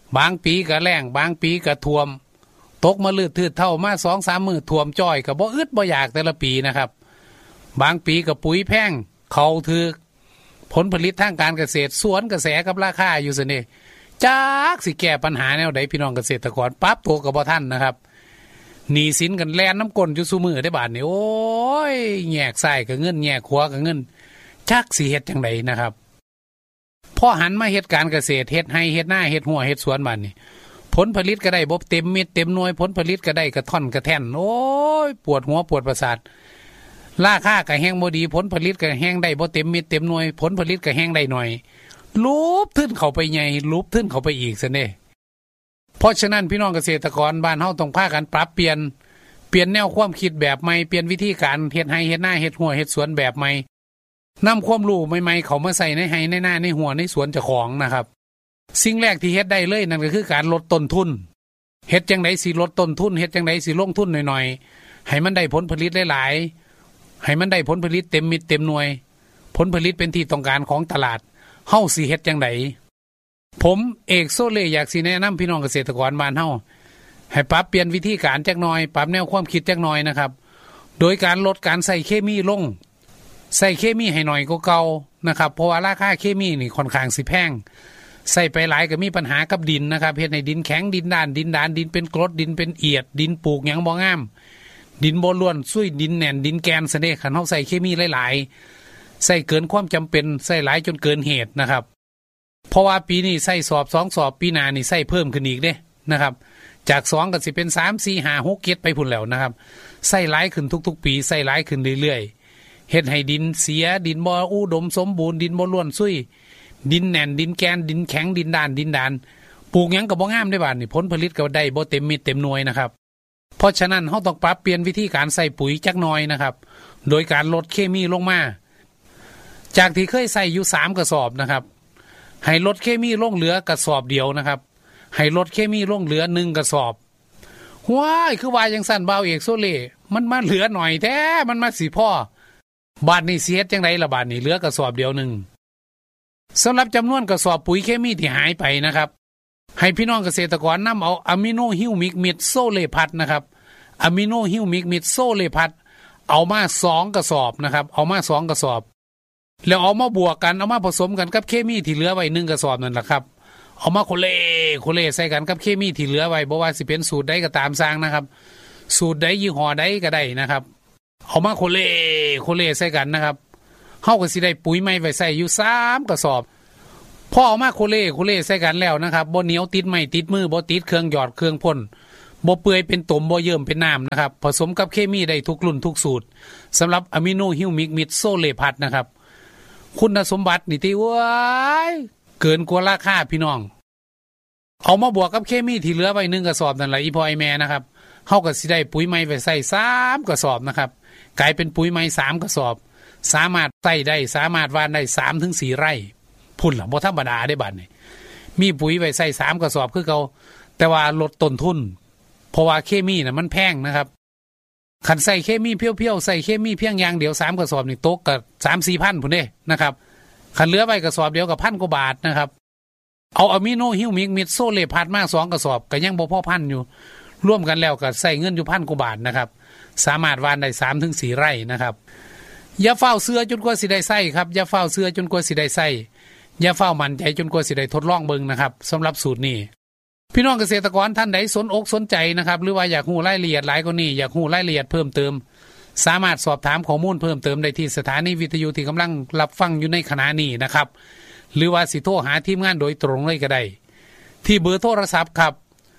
บางปีก็แล้งบางปีก็ท่วมตกมาลืดทืดเท่ามา 2-3 มื้อท่วมจ้อยก็บ่อึดบ่อยากแต่ละปีนะครับบางปีก็ปุ๋ยแพงเข้าถึกผลผลิตทางการเกษตรสวนกระแสกับราคาอยู่ซะนี่จักสิแก้ปัญหาแนวใดพี่น้องเกษตรกรปรับตัวก็บ่ทันนะครับหนี้สินกันแล่นน้ำก้นอยู่ซุมื้อได้บาดนี้โอ้ยแยกซ้ายก็เงินแยกขวาก็เงินจักสิเฮ็ดจังไดนะครับพอหันมาเฮ็ดการเกษตรเฮ็ดไร่เฮ็ดนาเฮ็ดหัวเฮ็ดสวนบาดนี้ผลผลิตก็ได้บ่เต็มเม็ดเต็มหน่วยผลผลิตก็ได้กระท่อนกระแท่นโอ้ยปวดหัวปวดประสาทราคาก็แห้งบ่ดีผลผลิตก็แห้งได้บ่เต็มเม็ดเต็มหน่วยผลผลิตก็แห้งได้หน่อยลูบทึ้นเข้าไปใหญ่ลูบทึ้นเข้าไปอีกซะเด้เพราะฉะนั้นพี่น้องเกษตรกรบ้านเฮาต้องพากันปรับเปลี่ยนแนวความคิดแบบใหม่เปลี่ยนวิธีการเฮ็ดไร่เฮ็ดนาเฮ็ดหัวเฮ็ดสวนแบบใหม่นำความรู้ใหม่ๆเข้ามาใส่ในไร่ในนาในหัวในสวนเจ้าของนะครับสิ่งแรกที่เฮ็ดได้เลยนั่นก็คือการลดต้นทุนเฮ็ดจังได๋สิลดต้นทุนเฮ็ดจังได๋สิลงทุนหน่อยๆให้มันได้ผลผลิตหลายๆให้มันได้ผลผลิตเต็มมิตรเต็มหน่วยผลผลิตเป็นที่ต้องการของตลาดเฮาสิเฮ็ดจังได๋ผมเอกโซเล่อยากสิแนะนำพี่น้องเกษตรกรบ้านเฮาให้ปรับเปลี่ยนวิธีการจักหน่อยปรับแนวความคิดจักหน่อยนะครับโดยการลดการใส่เคมีลงใส่เคมีให้หน่อยกว่าเก่านะครับเพราะว่าราคาเคมีนี่ค่อนข้างสิแพงใส่ไปหลายก็มีปัญหากับดินนะครับเฮ็ดให้ดินแข็งดินด้านดินเป็นกรดดินเป็นเอียดดินปลูกหยังบ่งามดินบ่ล้วนซุยดินแน่นดินแกนซะเด้คันเฮาใส่เคมีหลายๆใส่เกินความจำเป็นใส่หลายจนเกินเหตุนะครับเพราะว่าปีนี้ใส่สอบ2สอบปีหน้านี่ใส่เพิ่มขึ้นอีกเด้นะครับจาก2ก็สิเป็น3 4 5 6 7ไปพุ่นแล้วนะครับใส่หลายขึ้นทุกๆปีใส่หลายขึ้นเรื่อยๆเฮ็ดให้ดินเสียดินบ่อุดมสมบูรณ์ดินบ่ล้วนซุยดินแน่นดินแกนดินแข็งดินด้านปลูกหยังก็บ่งามได้บาดนี่ผลผลิตก็ได้บ่เต็มเม็ดเต็มหน่วยนะครับเพราะฉะนั้นเฮาต้องปรับเปลี่ยนวิธีการใส่ปุ๋ยจักหน่อยนะครับโดยการลดเคมีลงมาจากที่เคยใส่อยู่3กระสอบนะครับให้ลดเคมีลงเหลือกระสอบเดียวนะครับให้ลดเคมีลงเหลือ1กระสอบว้ายคือว่าจังซั่นบ่าวเอกโซเล่มันมาเหลือหน่อยแท้มันมาสิพ่อบาดนี้สิเฮ็ดจังได๋ล่ะบาดนี้เหลือกระสอบเดียวนึงสำหรับจำนวนกระสอบปุ๋ยเคมีที่หายไปนะครับให้พี่น้องเกษตรกรนำเอาอะมิโนฮิวมิกมิดโซเลพัดนะครับอะมิโนฮิวมิกมิดโซเลพัดเอามา2กระสอบนะครับเอามา2กระสอบแล้วเอามาบวกกันเอามาผสมกันกับเคมีที่เหลือไว้1กระสอบนั่นแหละครับเอามาโคเลใส่กันกับเคมีที่เหลือไว้บ่ว่าสิเป็นสูตรใดก็ตามสร้างนะครับสูตรใดยี่ห้อใดก็ได้นะครับเอามาโคเลใส่กันนะครับเฮาก็สิได้ปุ๋ยใหม่ไว้ใส่อยู่3กระสอบพอเอามาโคเลใส่กันแล้วนะครับบ่เหนียวติดไม้ติดมือบ่ติดเครื่องหยอดเครื่องพ่นบ่เปื่อยเป็นตุ่มบ่เยิ้มเป็นน้ำนะครับผสมกับเคมีได้ทุกรุ่นทุกสูตรสำหรับอะมิโนฮิวมิกมิดโซเลพัดนะครับคุณสมบัตินี่ที่ว้ายเกินกว่าราคาพี่น้องเอามาบวกกับเคมีที่เหลือไว้1กระสอบนั่นแหละอีพ่อไอ้แม่นะครับเฮาก็สิได้ปุ๋ยใหม่ไว้ใส่3กระสอบนะครับกลายเป็นปุ๋ยใหม่3กระสอบสามารถใส่ได้สามารถหว่านได้ 3-4 ไร่พุ่นล่ะบ่ธรรมดาได้บัดนี้มีปุ๋ยไว้ใส่3กระสอบคือเก่าแต่ว่าลดต้นทุนเพราะว่าเคมีน่ะมันแพงนะครับคันใส่เคมีเพียวๆใส่เคมีเพียงอย่างเดียว3กระสอบนี่ตกก็ 3-4 พันพุ่นเด้นะครับคันเหลือไว้กระสอบเดียวก็1,000 กว่าบาทนะครับเอาอะมิโนฮิวมิกมิดโซเลพัดมา2กระสอบก็ยังบ่พอพันอยู่รวมกันแล้วก็ใส่เงินอยู่1,000 กว่าบาทนะครับสามารถหว่านได้ 3-4 ไร่นะครับอย่าเฝ้าเสื้อจนกว่าสิได้ใส่ครับอย่าเฝ้าเสื้อจนกว่าสิได้ใส่อย่าเฝ้ามั่นใจจนกว่าสิได้ทดลองเบิ่งนะครับสำหรับสูตรนี้พี่น้องเกษตรกรท่านใดสนอกสนใจนะครับหรือว่าอยากรู้รายละเอียดหลายกว่านี้อยากรู้รายละเอียดเพิ่มเติมสามารถสอบถามข้อมูลเพิ่มเติมได้ที่สถานีวิทยุที่กำลังรับฟังอยู่ในขณะนี้นะครับหรือว่าสิโทรหาทีมงานโดยตรงเลยก็ได้ที่เบอร์โทรศัพท์ครับ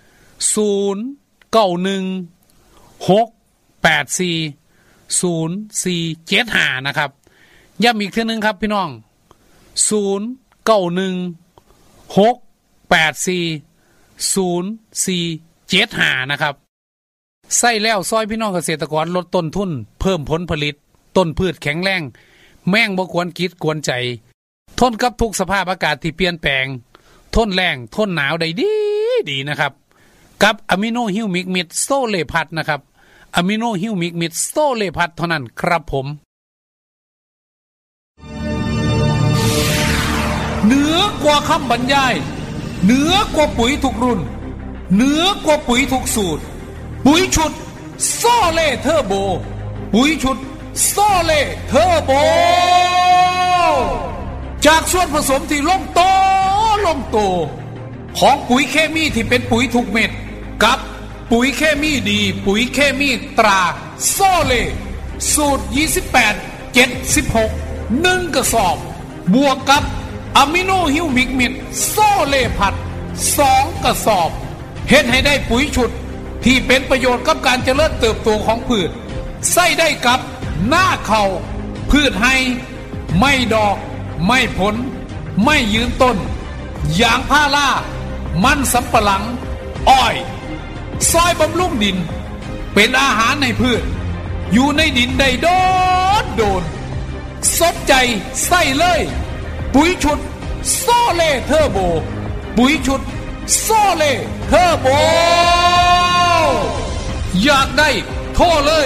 0916840475นะครับย้ำอีกทีนึงครับพี่น้อง0916840475นะครับใส่แล้วซอยพี่น้องเกษตรกรลดต้นทุนเพิ่มผลผลิตต้นพืชแข็งแรงแม่งบ่ควรกิดกวนใจทนกับทุกสภาพอากาศที่เปลี่ยนแปลงทนแรงทนหนาวได้ดีนะครับกับอะมิโนฮิวมิกมิดโซเลพัดนะครับอะมิโนฮิวมิกมิดโซเลพัดเท่านั้นครับผมเหนือกว่าคำบรรยายเหนือกว่าปุ๋ยทุกรุ่นเหนือกว่าปุ๋ยทุกสูตรปุ๋ยชุดโซเล่เทอร์โบปุ๋ยชุดโซเล่เทอร์โบจากส่วนผสมที่ลงโตของปุ๋ยเคมีที่เป็นปุ๋ยทุกเม็ดกับปุ๋ยเคมีดีปุ๋ยเคมีตราโซเล่สูตร28 76 1กระสอบบวกกับอะมิโนฮิวมิกมิดโซเล่ผัด2กระสอบเฮ็ดให้ได้ปุ๋ยชุดที่เป็นประโยชน์กับการเจริญเติบโตของพืชใส่ได้กับหน้าเข่าพืชให้ไม่ดอกไม่ผลไม่ยืนต้นยางพารามันสำปะหลังอ้อยซอยบำรุงดินเป็นอาหารในพืชอยู่ในดินได้โดนสนใจใส่เลยปุ๋ยชุดโซเล่เทอร์โบปุ๋ยชุดโซเล่เทอร์โบอยากได้โทรเลย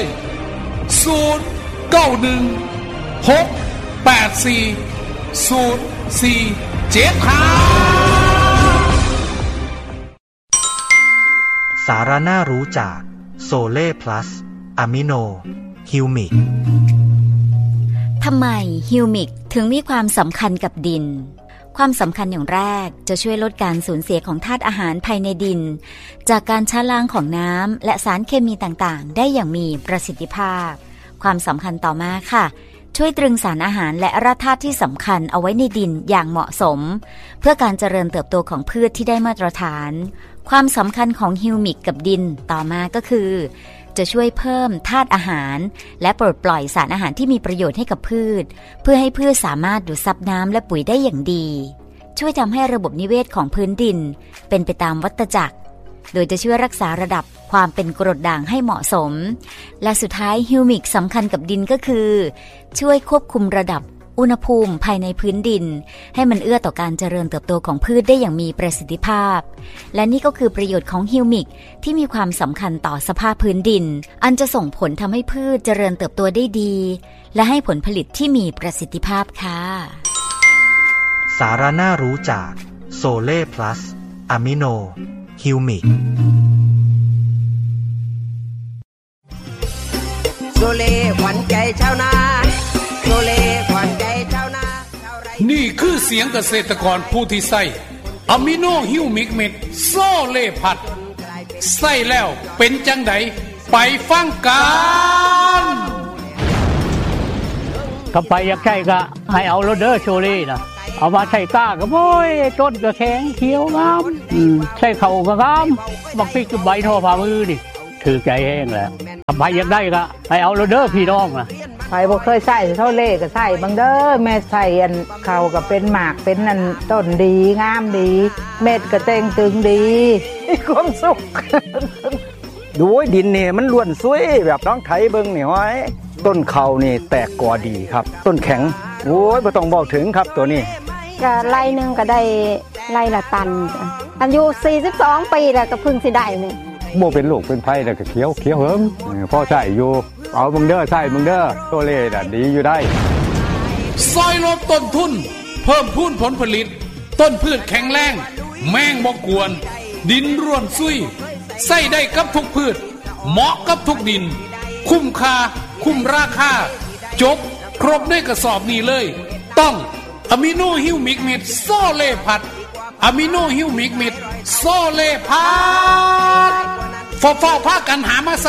สาระน่ารู้จากโซเล่พลัสอะมิโนฮิวมิกทำไมฮิวมิกถึงมีความสำคัญกับดินความสำคัญอย่างแรกจะช่วยลดการสูญเสียของธาตุอาหารภายในดินจากการชะล้างของน้ำและสารเคมีต่างๆได้อย่างมีประสิทธิภาพความสำคัญต่อมาค่ะช่วยตรึงสารอาหารและแร่ธาตุที่สำคัญเอาไว้ในดินอย่างเหมาะสมเพื่อการเจริญเติบโตของพืชที่ได้มาตรฐานความสำคัญของฮิวมิกกับดินต่อมาก็คือจะช่วยเพิ่มธาตุอาหารและปลดปล่อยสารอาหารที่มีประโยชน์ให้กับพืชเพื่อให้พืชสามารถดูดซับน้ำและปุ๋ยได้อย่างดีช่วยทำให้ระบบนิเวศของพื้นดินเป็นไปตามวัฏจักรโดยจะช่วยรักษาระดับความเป็นกรดด่างให้เหมาะสมและสุดท้ายฮิวมิกสำคัญกับดินก็คือช่วยควบคุมระดับอุณหภูมิภายในพื้นดินให้มันเอื้อต่อการเจริญเติบโตของพืชได้อย่างมีประสิทธิภาพและนี่ก็คือประโยชน์ของฮิวมิกที่มีความสำคัญต่อสภาพพื้นดินอันจะส่งผลทำให้พืชเจริญเติบโตได้ดีและให้ผลผลิตที่มีประสิทธิภาพค่ะสาระน่ารู้จากโซเล่พลัสอะมิโนฮิวมิกโซเล่ขวัญใจชาวนาโซเล่ขวัญใจชาวนานี่คือเสียงเกษตรกรผู้ที่ใส่อะมิโนฮิวมิกเม็ดโซเล่ผัดใส่แล้วเป็นจังไดไปฟังกันก็ไปอยากใช้ก็ให้เอาโรเดอร์โชเล่นะเอามาใส่ก้าก็โอ้ยต้นก็แข็งเขียวงามใส่เข่าก็งามบักพริกก็ใบทอฝ่ามือดิถือใจแห้งแล้วทำไปอยากได้ก็ให้เอาโรเดอร์พี่น้องนะใครบ่เคยใส่เท่าเล่ก็ใส่บางเด้อแม่ใส่อันเขาก็เป็นหมากเป็นนั่นต้นดีงามดีเม็ดก็เต่งตึงดีมีความสุขดูดินนี่มันล้วนสวยแบบน้องไถเบิ่งนี่ห้อยต้นเขานี่แตกกอดีครับต้นแข็งโอ้ยบ่ต้องบอกถึงครับตัวนี้ก็ไร่นึงก็ได้ไร่ละตันอายุ42ปีแล้วก็เพิ่งสิได้นี่บ่เป็นลูกเป็นไผแล้วก็เขียวเหิมพอใช้อยู่เอาบังเด้อใช้บังเด้อตัวเล่น่ะดีอยู่ได้ซอยลดต้นทุนเพิ่มพูนผลผลิตต้นพืชแข็งแรงแมงบ่กวนดินร่วนซุยใส่ได้กับทุกพืชเหมาะกับทุกดินคุ้มค่าคุ้มราคาจบครบในกระสอบนี้เลยต้องอะมิโนฮิวมิกเม็ดโซเล่ผัดอะมิโนฮิวมิกเม็ดโซเล่ผัดฟ้าพากันหามา